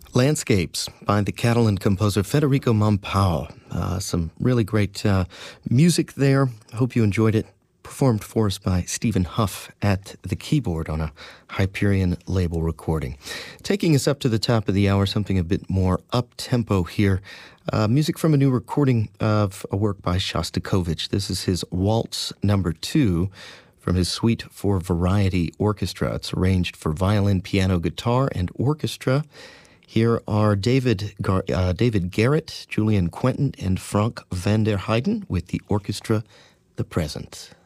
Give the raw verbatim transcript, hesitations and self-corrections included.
Landscapes by the Catalan composer Federico Mompau. Uh, some really great uh, music there. Hope you enjoyed it. Performed for us by Stephen Huff at the keyboard on a Hyperion label recording. Taking us up to the top of the hour, something a bit more up-tempo here. Uh, music from a new recording of a work by Shostakovich. This is his Waltz Number Two from his Suite for Variety Orchestra. It's arranged for violin, piano, guitar, and orchestra. Here are David Gar- uh, David Garrett, Julian Quentin, and Frank van der Heijden with the orchestra, The Present.